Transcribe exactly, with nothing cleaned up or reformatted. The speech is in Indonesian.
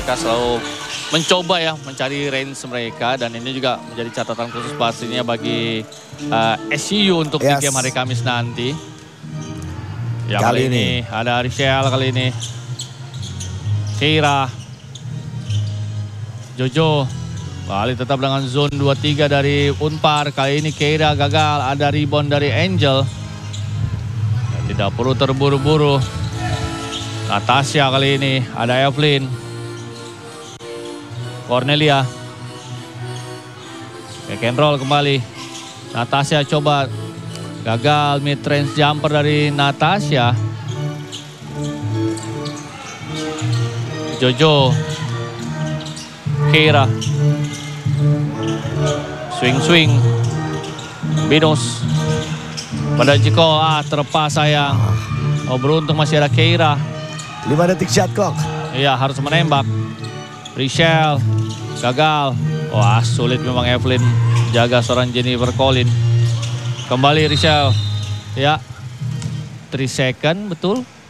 Mereka selalu mencoba ya mencari range mereka dan ini juga menjadi catatan khusus pastinya bagi uh, S C U untuk yes. di game hari Kamis nanti. Ya kali, kali ini ada Richelle kali ini. Keira. Jojo. Balik tetap dengan zone dua tiga dari Unpar. Kali ini Keira gagal, ada rebound dari Angel. Tidak perlu terburu-buru. Natasha kali ini, ada Evelyn. Cornelia. Pick and roll kembali. Natasha coba. Gagal mid range jumper dari Natasha. Jojo. Keira. Swing-swing. Binus. Pada Jiko, ah terlepas sayang. Oh beruntung masih ada Keira. lima detik shot clock. Iya harus menembak. Richelle. Gagal. Wah sulit memang Evelyn jaga seorang Jennifer Collin. Kembali Richelle. Ya. tiga second betul.